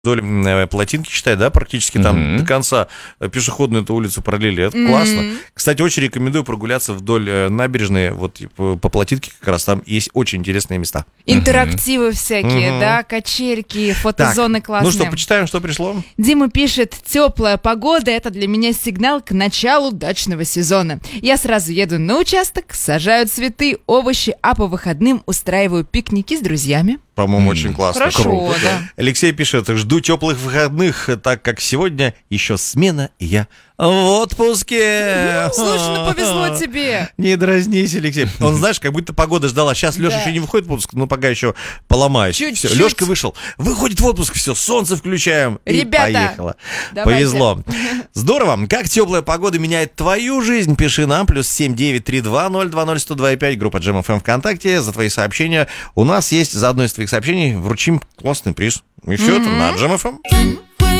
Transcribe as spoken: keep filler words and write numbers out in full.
вдоль э, плотинки, считай, да, практически там Мгм. до конца э, пешеходную эту улицу пролили. Это Мгм. классно. Кстати, очень рекомендую прогуляться вдоль э, набережной, вот типа, по плотинке как раз там есть очень интересные места. Интерактивы всякие, Мгм. да, качельки, Так, фотозоны классные. ну что, почитаем, что пришло? Дима пишет: теплая погода — это для меня сигнал к началу дачного сезона. Я сразу еду на участок, сажаю цветы, овощи, а по выходным устраиваю пикники с друзьями. По-моему, очень классно. Хорошо, Круто. да. Алексей пишет: жду теплых выходных, так как сегодня еще смена, и я в отпуске. Слушай, ну повезло тебе. Не дразнись, Алексей. Он, знаешь, как будто погода ждала. Сейчас Леша Да. еще не выходит в отпуск, но пока еще поломаюсь. Чуть-чуть. Все, Лешка вышел. Выходит в отпуск, все, солнце включаем. И Ребята, поехала. давайте. Повезло. Здорово. Как теплая погода меняет твою жизнь? Пиши нам. Плюс семь девять три два ноль два ноль сто два и пять. Группа Джем эф эм ВКонтакте. За твои сообщения у нас есть за одно из твоих сообщений вручим классный приз. И все это на Джем эф эм.